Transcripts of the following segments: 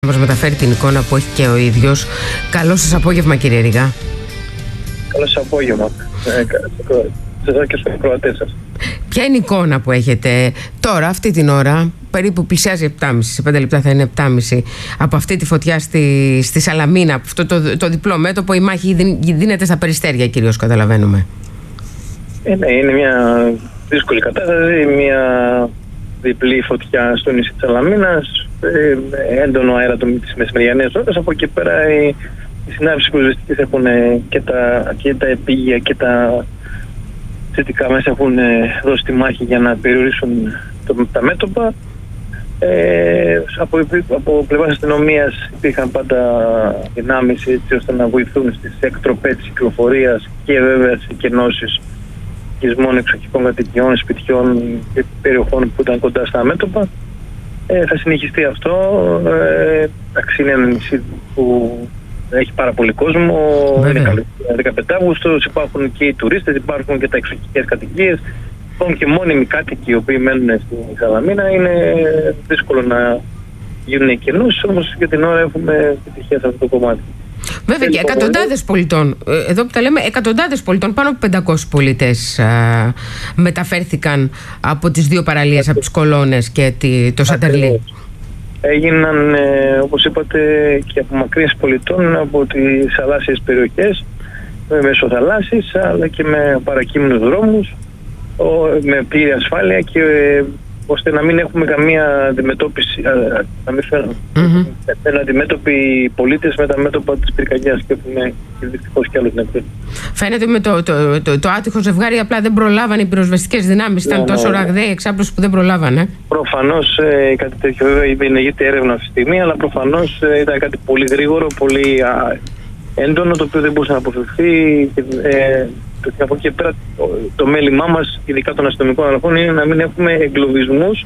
Μας μεταφέρει την εικόνα που έχει και ο ίδιος. Καλό σας απόγευμα, κύριε Ρήγα. Καλό σας απόγευμα. Σας και στους ακροατές σας. Ποια είναι η εικόνα που έχετε τώρα, αυτή την ώρα, περίπου πλησιάζει 7.30, σε 5 λεπτά θα είναι 7.30, από αυτή τη φωτιά στη Σαλαμίνα, από αυτό το διπλό μέτωπο, η μάχη δίνεται στα Περιστέρια, κυρίως καταλαβαίνουμε. Ναι, είναι μια δύσκολη κατάσταση, μια διπλή φωτιά στο νησί της Σαλαμίνας, έντονο αέρα τις μεσημεριανές ώρες. Από εκεί πέρα οι συνάδελφοι πυροσβεστικές έχουν και τα επίγεια και τα θετικά μέσα έχουν δώσει τη μάχη για να περιορίσουν τα μέτωπα. Από πλευράς αστυνομίας υπήρχαν πάντα δυνάμεις έτσι ώστε να βοηθούν στις εκτροπές της κυκλοφορίας και βέβαια στις εκενώσεις οικισμών, εξοχικών κατοικιών, σπιτιών και περιοχών που ήταν κοντά στα μέτωπα. Θα συνεχιστεί αυτό. Είναι ένα νησί που έχει πάρα πολύ κόσμο. Είναι 15 Αύγουστος, υπάρχουν και οι τουρίστες, υπάρχουν και τα εξοχικές κατοικίες. Υπάρχουν και μόνιμοι κάτοικοι οι οποίοι μένουν στη Σαλαμίνα. Είναι δύσκολο να γίνουν εκενώσεις, όμως για την ώρα έχουμε επιτυχία σε αυτό το κομμάτι. Βέβαια και εκατοντάδες πολιτών, εδώ που τα λέμε, εκατοντάδες πολιτών, πάνω από 500 πολίτες μεταφέρθηκαν από τις δύο παραλίες, από τις Κολώνες και το Σαντερλί. Έγιναν, όπως είπατε, και απομακρύνσεις πολιτών από τις θαλάσσιες περιοχές, μέσω θαλάσσης, αλλά και με παρακείμενους δρόμους, με πλήρη ασφάλεια και ώστε να μην έχουμε καμία αντιμετώπιση, να μην φέρουν αντιμέτωποι πολίτες με τα μέτωπα της πυρκαγιάς και έχουμε δυστυχώς κι άλλους νεκρούς. Φαίνεται με το άτυχο ζευγάρι απλά δεν προλάβανε οι πυροσβεστικές δυνάμεις, ήταν τόσο ραγδαία η εξάπλωση που δεν προλάβανε. Προφανώς κάτι τέτοιο, βέβαια δεν γίνεται έρευνα αυτή τη στιγμή, αλλά προφανώς ήταν κάτι πολύ γρήγορο, πολύ έντονο, το οποίο δεν μπορούσε να αποφευθεί. Και από εκεί και πέρα το μέλημά μας, ειδικά των αστυνομικών αρχών, είναι να μην έχουμε εγκλωβισμούς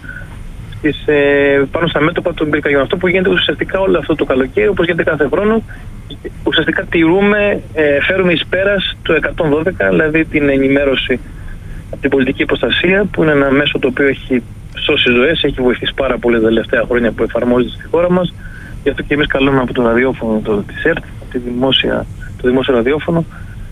πάνω στα μέτωπα των πυρκαγιών. Αυτό που γίνεται ουσιαστικά όλο αυτό το καλοκαίρι, όπως γίνεται κάθε χρόνο, ουσιαστικά φέρουμε εις πέρας το 112, δηλαδή την ενημέρωση από την πολιτική προστασία, που είναι ένα μέσο το οποίο έχει σώσει ζωές, έχει βοηθήσει πάρα πολύ τα τελευταία χρόνια που εφαρμόζεται στη χώρα μας. Γι' αυτό και εμείς καλούμε από το ραδιόφωνο της ΕΡΤ, το δημόσιο ραδιόφωνο,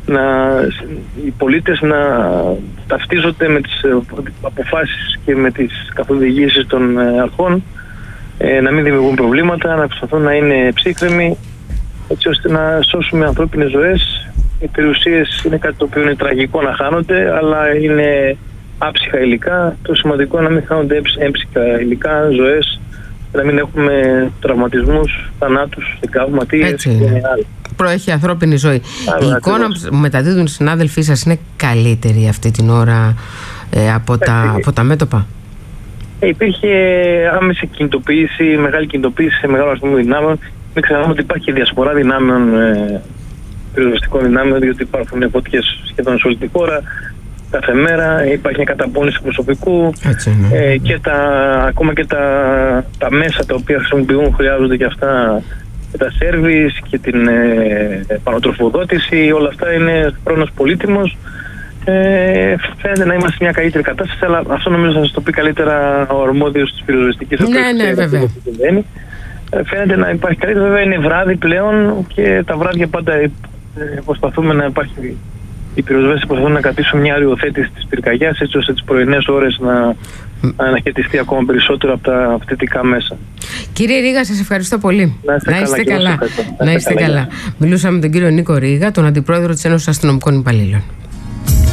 οι πολίτες να ταυτίζονται με τις αποφάσεις και με τις καθοδηγήσεις των αρχών, να μην δημιουργούν προβλήματα, να προσπαθούν να είναι ψύχρεμοι, έτσι ώστε να σώσουμε ανθρώπινες ζωές. Οι περιουσίες είναι κάτι το οποίο είναι τραγικό να χάνονται, αλλά είναι άψυχα υλικά. Το σημαντικό είναι να μην χάνονται έμψυχα υλικά, ζωές, να μην έχουμε τραυματισμούς, θανάτους, εγκαυματίες και άλλα. Προέχει ανθρώπινη ζωή. Η εικόνα που μεταδίδουν οι συνάδελφοί σας είναι καλύτερη αυτή την ώρα από τα μέτωπα? Υπήρχε άμεση κινητοποίηση, μεγάλη κινητοποίηση σε μεγάλο αριθμό δυνάμεων. Μην ξεχνάμε ότι υπάρχει και διασπορά δυνάμεων, πυροσβεστικών δυνάμεων, διότι υπάρχουν φωτιές σχεδόν σε όλη τη χώρα. Κάθε μέρα υπάρχει μια καταπώνηση προσωπικού και ακόμα και τα μέσα τα οποία χρησιμοποιούν χρειάζονται και αυτά, τα σέρβις και την πανοτροφοδότηση. Όλα αυτά είναι χρόνος πολύτιμος. Φαίνεται να είμαστε σε μια καλύτερη κατάσταση, αλλά αυτό νομίζω θα σας το πει καλύτερα ο αρμόδιος της πυροσβεστικής. Ναι, βέβαια. Φαίνεται να υπάρχει καλύτερα. Βέβαια είναι βράδυ πλέον και τα βράδια πάντα προσπαθούμε να υπάρχει. Οι πυροσβέστες προσπαθούν να κρατήσουν μια οριοθέτηση της πυρκαγιάς, έτσι ώστε τις πρωινές ώρες να αναχαιτιστεί ακόμα περισσότερο από τα θετικά μέσα. Κύριε Ρήγα, σας ευχαριστώ πολύ. Να είστε καλά. Να είστε καλά. Μιλούσαμε με τον κύριο Νίκο Ρήγα, τον Αντιπρόεδρο της Ένωσης Αστυνομικών Υπαλλήλων.